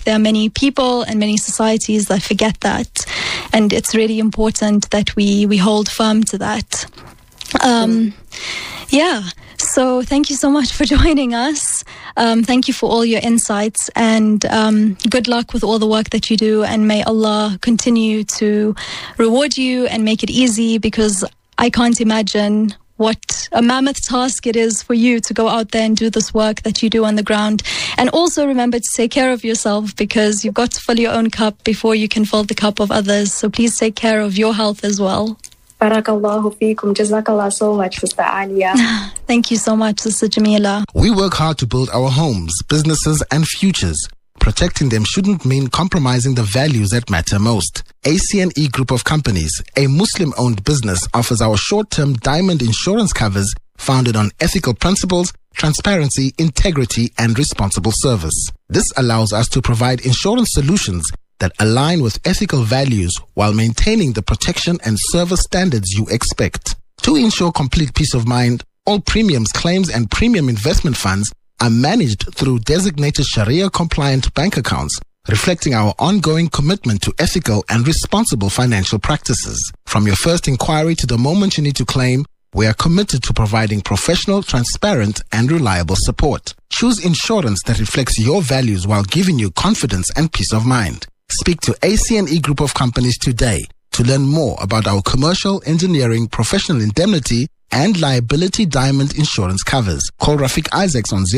there are many people and many societies that forget that. And it's really important that we hold firm to that. So thank you so much for joining us. Thank you for all your insights, and good luck with all the work that you do, and may Allah continue to reward you and make it easy, because I can't imagine what a mammoth task it is for you to go out there and do this work that you do on the ground. And also remember to take care of yourself, because you've got to fill your own cup before you can fill the cup of others. So please take care of your health as well. Barakallahu feekum. Jazakallah so much, Sister Alia. Thank you so much, Sister Jamila. We work hard to build our homes, businesses, and futures. Protecting them shouldn't mean compromising the values that matter most. ACNE Group of Companies, a Muslim-owned business, offers our short-term diamond insurance covers founded on ethical principles, transparency, integrity, and responsible service. This allows us to provide insurance solutions that align with ethical values while maintaining the protection and service standards you expect. To ensure complete peace of mind, all premiums, claims, and premium investment funds are managed through designated Sharia-compliant bank accounts, reflecting our ongoing commitment to ethical and responsible financial practices. From your first inquiry to the moment you need to claim, we are committed to providing professional, transparent, and reliable support. Choose insurance that reflects your values while giving you confidence and peace of mind. Speak to ACNE Group of Companies today to learn more about our commercial, engineering, professional indemnity, and liability diamond insurance covers. Call Rafiq Isaacs on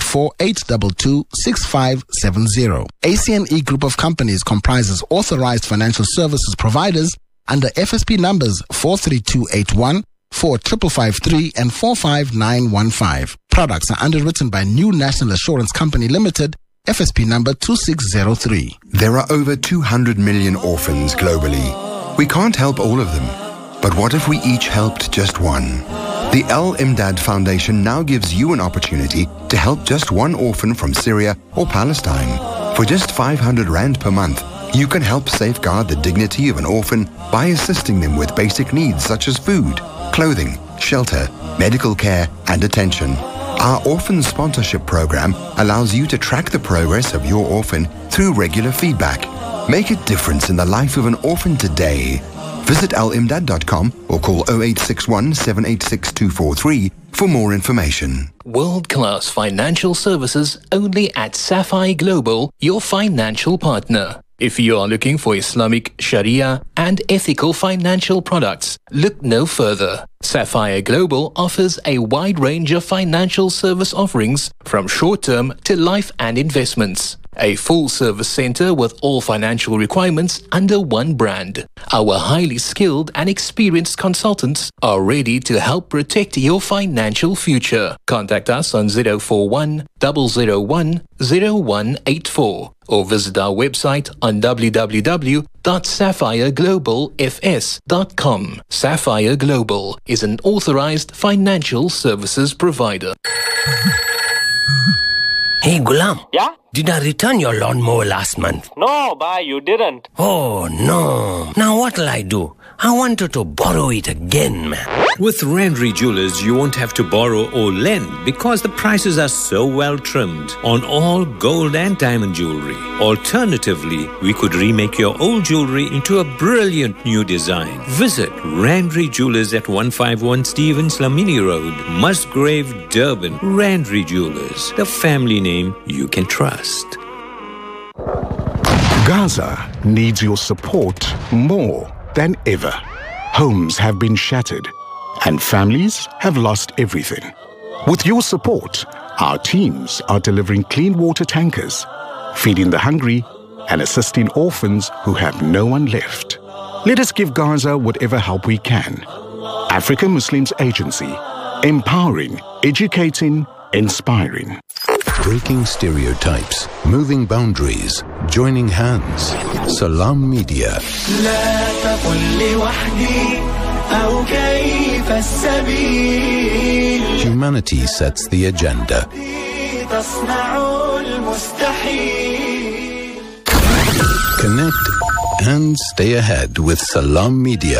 084-822-6570. ACNE Group of Companies comprises authorized financial services providers under FSP numbers 43281, 4553, and 45915. Products are underwritten by New National Assurance Company Limited, FSP number 2603. There are over 200 million orphans globally. We can't help all of them. But what if we each helped just one? The Al Imdad Foundation now gives you an opportunity to help just one orphan from Syria or Palestine. For just 500 Rand per month, you can help safeguard the dignity of an orphan by assisting them with basic needs such as food, clothing, shelter, medical care, and attention. Our orphan sponsorship program allows you to track the progress of your orphan through regular feedback. Make a difference in the life of an orphan today. Visit alimdad.com or call 0861 786 243 for more information. World-class financial services only at Sapphire Global, your financial partner. If you are looking for Islamic, Sharia, and ethical financial products, look no further. Sapphire Global offers a wide range of financial service offerings from short-term to life and investments. A full-service center with all financial requirements under one brand. Our highly skilled and experienced consultants are ready to help protect your financial future. Contact us on 041 001 0184 or visit our website on www.sapphireglobalfs.com. Sapphire Global is an authorized financial services provider. Hey, Gulam. Yeah? Did I return your lawnmower last month? No, bhai, you didn't. Oh, no. Now what'll I do? I wanted to borrow it again, man. With Randry Jewelers, you won't have to borrow or lend because the prices are so well trimmed on all gold and diamond jewelry. Alternatively, we could remake your old jewelry into a brilliant new design. Visit Randry Jewelers at 151 Stevens Lamini Road, Musgrave, Durban. Randry Jewelers, the family name you can trust. Gaza needs your support more than ever. Homes have been shattered and families have lost everything. With your support, our teams are delivering clean water tankers, feeding the hungry, and assisting orphans who have no one left. Let us give Gaza whatever help we can. African Muslims Agency, empowering, educating, inspiring. Breaking stereotypes, moving boundaries, joining hands. Salam Media. Humanity sets the agenda. Connect and stay ahead with Salam Media.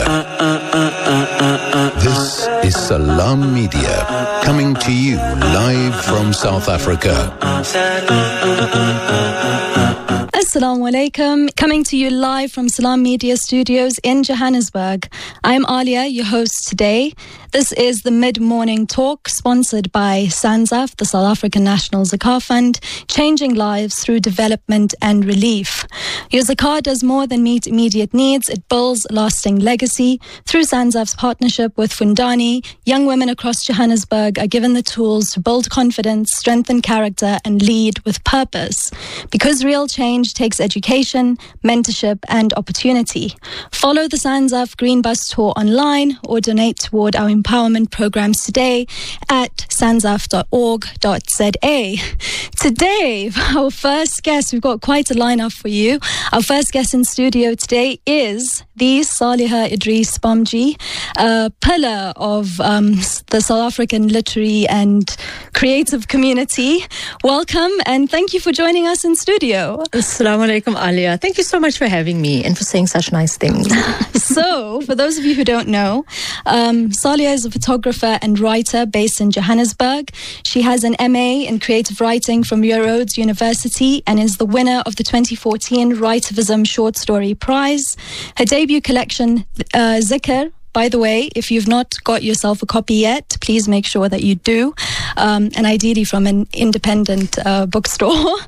This is Salam Media, coming to you live from South Africa. Assalamu alaikum. Coming to you live from Salam Media Studios in Johannesburg. I'm Alia, your host today. This is the Mid-Morning Talk, sponsored by SANZAF, the South African National Zakah Fund, changing lives through development and relief. Your zakah does more than meet immediate needs. It builds lasting legacy. Through SANZAF's partnership with Fundani, young women across Johannesburg are given the tools to build confidence, strengthen character, and lead with purpose. Because real change takes education, mentorship, and opportunity. Follow the SANZAF Green Bus Tour online or donate toward our empowerment programs today at sanzaf.org.za. Today, our first guest, we've got quite a lineup for you. Our first guest in studio today is the Saliha Idris Bamji, a pillar of the South African literary and creative community. Welcome and thank you for joining us in studio. Assalamu alaikum, Alia. Thank you so much for having me and for saying such nice things. So, for those of you who don't know, Saliha is a photographer and writer based in Johannesburg. She has an MA in creative writing from Rhodes University and is the winner of the 2014 Writivism Short Story Prize. Her debut collection, Zikr. By the way, if you've not got yourself a copy yet, please make sure that you do, and ideally from an independent bookstore.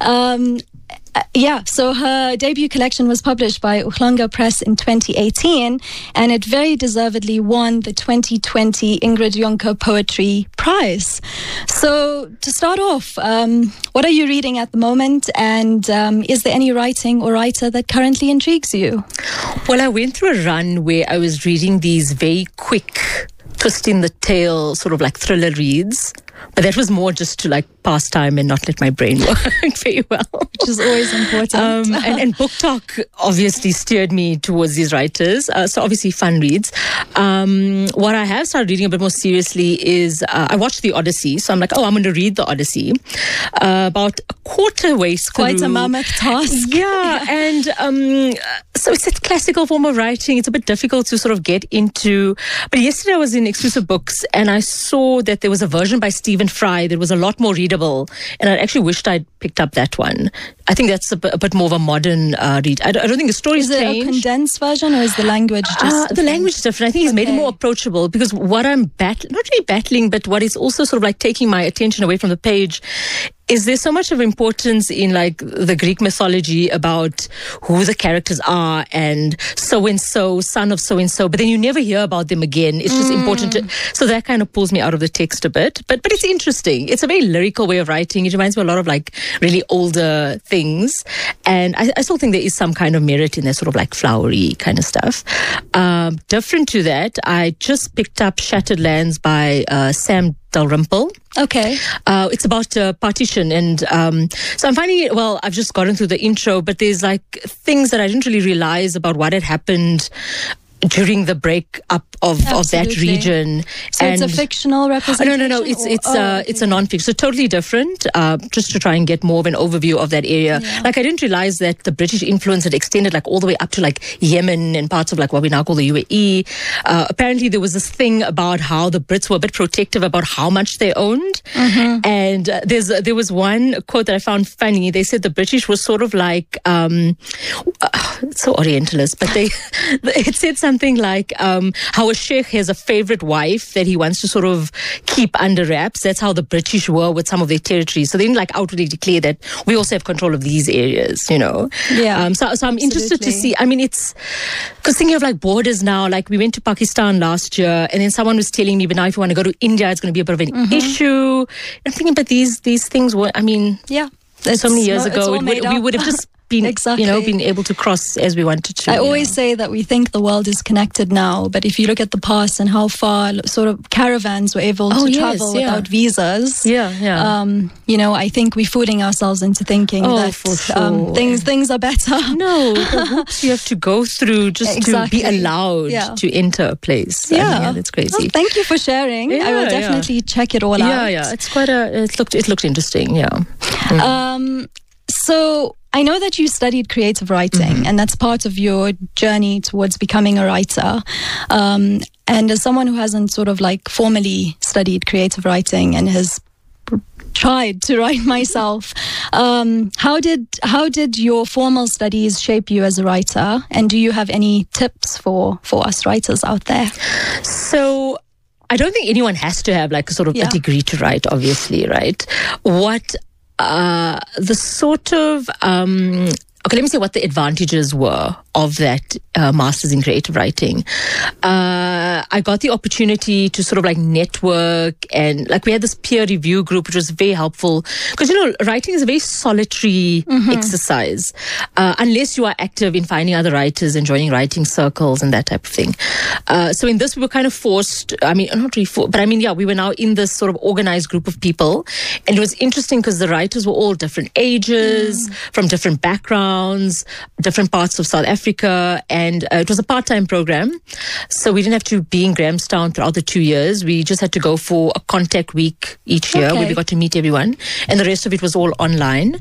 So her debut collection was published by Uhlanga Press in 2018, and it very deservedly won the 2020 Ingrid Jonker Poetry Prize. So to start off, what are you reading at the moment, and is there any writing or writer that currently intrigues you? Well, I went through a run where I was reading these very quick, twist in the tail, sort of like thriller reads. But that was more just to like pass time and not let my brain work very well. Which is always important. And Book Talk obviously steered me towards these writers. So obviously fun reads. What I have started reading a bit more seriously is I watched The Odyssey. So I'm like, I'm going to read The Odyssey. About a quarter way through. Quite a mammoth task. Yeah. And so it's a classical form of writing. It's a bit difficult to sort of get into. But yesterday I was in Exclusive Books and I saw that there was a version by Stephen Fry that was a lot more readable, and I actually wished I'd picked up that one. I think that's a bit more of a modern read. I don't think the story's changed. Is it a condensed version, or is the language just the language is different? I think he's made it more approachable, because what I'm not really battling, but what is also sort of like taking my attention away from the page is there's so much of importance in like the Greek mythology about who the characters are and so-and-so, son of so-and-so, but then you never hear about them again. It's just important so that kind of pulls me out of the text a bit. But it's interesting. It's a very lyrical way of writing. It reminds me a lot of like really older things. And I still think there is some kind of merit in that sort of like flowery kind of stuff. Different to that, I just picked up Shattered Lands by Sam Dalrymple. Okay. It's about partition, and so I'm finding it, well, I've just gotten through the intro, but there's like things that I didn't really realize about what had happened during the breakup of that region. So it's a fictional representation? No. It's a non-fiction. So totally different, just to try and get more of an overview of that area. Yeah. Like I didn't realize that the British influence had extended like all the way up to like Yemen and parts of like what we now call the UAE. Apparently there was this thing about how the Brits were a bit protective about how much they owned. Mm-hmm. And there was one quote that I found funny. They said the British was sort of like, it's so Orientalist, but it said something like how a sheikh has a favorite wife that he wants to sort of keep under wraps. That's how the British were with some of their territories. So they didn't like outwardly declare that we also have control of these areas, you know. Yeah. So I'm interested to see. I mean, it's because thinking of like borders now, like we went to Pakistan last year and then someone was telling me, but now if you want to go to India, it's going to be a bit of an issue. I'm thinking, but these things were, I mean, so many years ago, we would have just been, been able to cross as we wanted to. I always say that we think the world is connected now, but if you look at the past and how far sort of caravans were able to travel without visas, I think we're fooling ourselves into thinking that for sure. things are better. No, the hoops you have to go through just to be allowed to enter a place. That's crazy. Well, thank you for sharing. I will definitely check it all out. Yeah, it's quite it looked interesting. So I know that you studied creative writing, and that's part of your journey towards becoming a writer. And as someone who hasn't sort of like formally studied creative writing and has tried to write myself. How did your formal studies shape you as a writer? And do you have any tips for us writers out there? So I don't think anyone has to have like a sort of a degree to write, obviously, right? What the sort of okay, let me say what the advantages were of that master's in creative writing. I got the opportunity to sort of like network, and like we had this peer review group, which was very helpful because, writing is a very solitary exercise unless you are active in finding other writers and joining writing circles and that type of thing. So in this, we were kind of forced, not really forced, but we were now in this sort of organized group of people. And it was interesting because the writers were all different ages, from different backgrounds, different parts of South Africa, and it was a part-time program, so we didn't have to be in Grahamstown throughout the 2 years. We just had to go for a contact week each year where we got to meet everyone, and the rest of it was all online.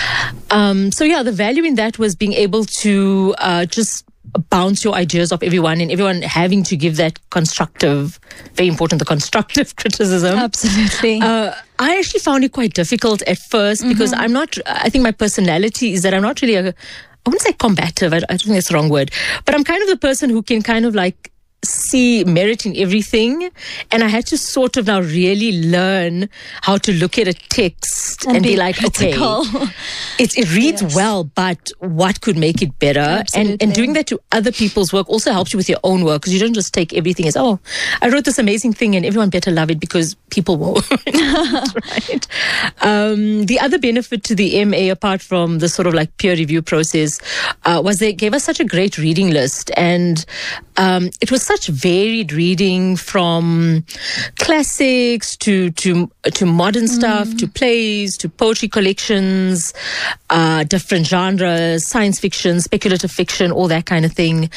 The value in that was being able to just bounce your ideas off everyone, and everyone having to give that constructive, very important, the constructive criticism. Absolutely. I actually found it quite difficult at first because I think my personality is that I'm not really I wouldn't say combative, I don't think that's the wrong word, but I'm kind of the person who can kind of like see merit in everything, and I had to sort of now really learn how to look at a text and be like, critical. Okay, it reads well, but what could make it better? And doing that to other people's work also helps you with your own work, because you don't just take everything as, I wrote this amazing thing and everyone better love it because people won't. Right? The other benefit to the MA, apart from the sort of like peer review process, was they gave us such a great reading list, and it was such varied reading, from classics to modern stuff, to plays, to poetry collections, different genres, science fiction, speculative fiction, all that kind of thing.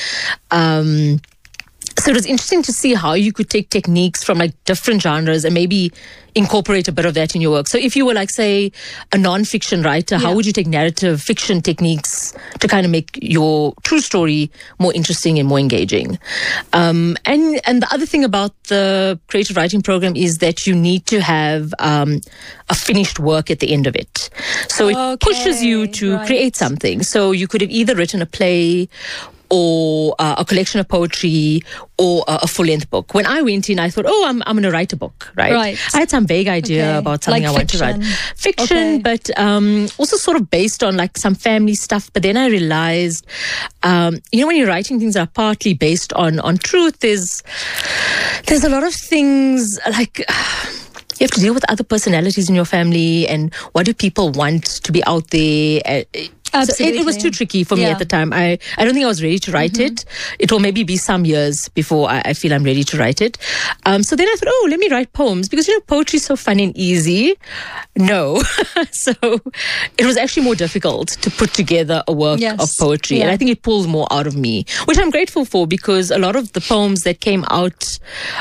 So it was interesting to see how you could take techniques from like different genres and maybe incorporate a bit of that in your work. So if you were like, say, a non-fiction writer, how would you take narrative fiction techniques to kind of make your true story more interesting and more engaging? And the other thing about the creative writing program is that you need to have a finished work at the end of it. So it pushes you to create something. So you could have either written a play or a collection of poetry, or a full-length book. When I went in, I thought, I'm going to write a book, right? I had some vague idea about something I want to write. Fiction, but also sort of based on like some family stuff. But then I realized, when you're writing things that are partly based on truth, there's a lot of things like... you have to deal with other personalities in your family, and what do people want to be out there? Absolutely. So it was too tricky for me at the time. I don't think I was ready to write it. It will maybe be some years before I feel I'm ready to write it. So then I thought, let me write poems, because poetry is so fun and easy. No. So it was actually more difficult to put together a work of poetry. And I think it pulled more out of me, which I'm grateful for, because a lot of the poems that came out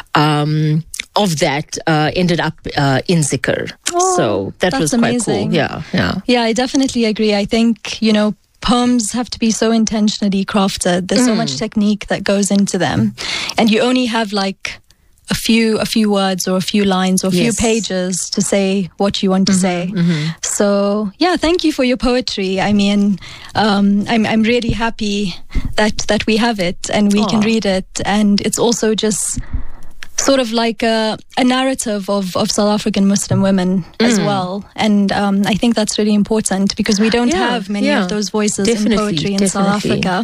of that ended up in Zikr. So that was quite amazing. Cool. Yeah, I definitely agree. I think, poems have to be so intentionally crafted. There's so much technique that goes into them. And you only have like a few words or a few lines or a few pages to say what you want to say. So thank you for your poetry. I mean, I'm really happy that we have it and we can read it. And it's also just sort of like a narrative of South African Muslim women as well. And I think that's really important, because we don't have many of those voices in poetry in South Africa.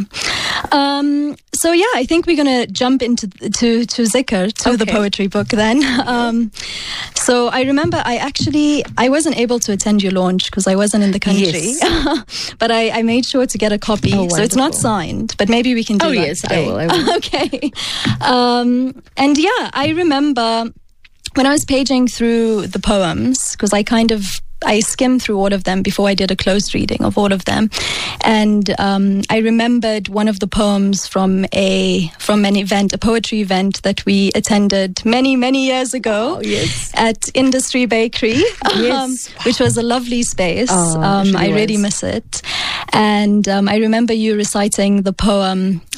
So I think we're going to jump into Zikr, to the poetry book then. So I remember I wasn't able to attend your launch because I wasn't in the country. But I made sure to get a copy. So it's not signed, but maybe we can do that today. I will. Okay. And I remember when I was paging through the poems, because I skimmed through all of them before I did a close reading of all of them. And I remembered one of the poems from an event, a poetry event that we attended many, many years ago at Industry Bakery, which was a lovely space. I really miss it. And I remember you reciting the poem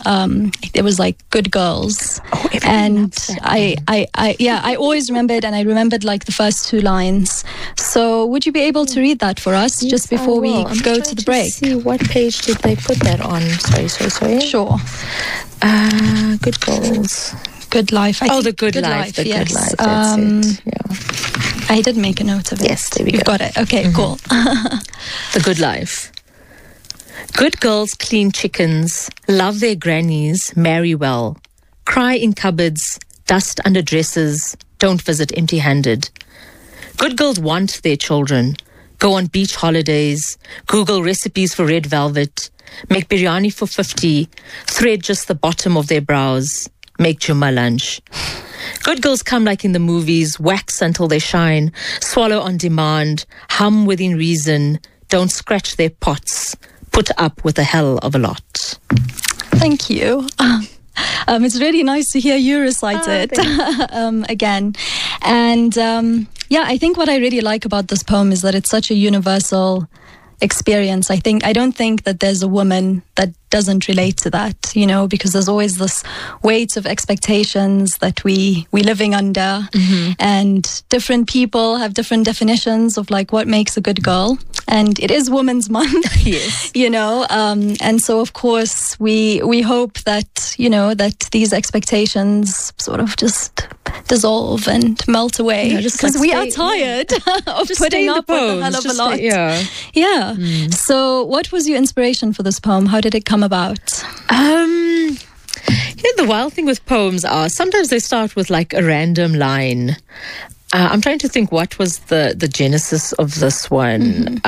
it was like Good Girls. Oh, and I always remembered, and I remembered like the first 2 lines. So would you be able to read that for us just before we go to the break? See what page did they put that on? Sorry. Sure. Good Girls. Good Life. The Good Life. The yes. Good Life. That's it. Yeah. I did make a note of it. Yes, there we You've go. got it. Okay, cool. The Good Life. Good girls clean chickens, love their grannies, marry well, cry in cupboards, dust under dresses, don't visit empty-handed. Good girls want their children, go on beach holidays, Google recipes for red velvet, make biryani for 50, thread just the bottom of their brows, make Juma lunch. Good girls come like in the movies, wax until they shine, swallow on demand, hum within reason, don't scratch their pots, put up with a hell of a lot. Thank you. It's really nice to hear you recite it again. And I think what I really like about this poem is that it's such a universal experience. I don't think that there's a woman that doesn't relate to that, because there's always this weight of expectations that we're living under, and different people have different definitions of like what makes a good girl. And it is Women's Month, yes, and so of course we hope that that these expectations sort of just dissolve and melt away, because we are tired of putting up with a hell of a lot. Yeah. So what was your inspiration for this poem? How did it come about? The wild thing with poems are sometimes they start with like a random line. I'm trying to think what was the genesis of this one.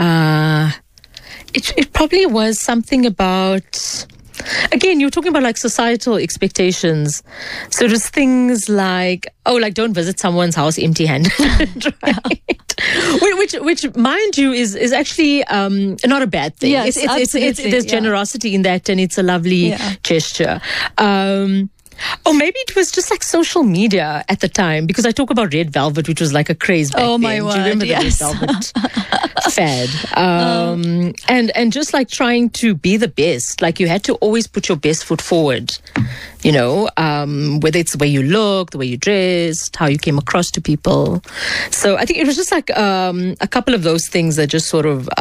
It probably was something about, again, you were talking about like societal expectations. So it was things like, don't visit someone's house empty-handed, right? Which, mind you, is actually not a bad thing. Yes, there's generosity in that, and it's a lovely gesture. Or maybe it was just like social media at the time, because I talk about red velvet, which was like a craze back then. My word, do you remember the red velvet fad? And just like trying to be the best, like you had to always put your best foot forward, whether it's the way you look, the way you dressed, how you came across to people. So I think it was just like a couple of those things that just sort of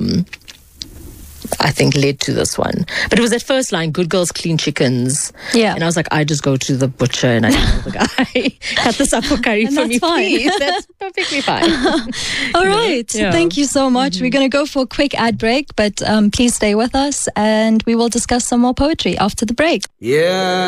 I think led to this one. But it was that first line, good girls clean chickens. Yeah. And I was like, I just go to the butcher and I tell the guy, cut this up for curry for me, please. That's perfectly fine. All right. Yeah. Thank you so much. We're going to go for a quick ad break, but please stay with us and we will discuss some more poetry after the break. Yeah.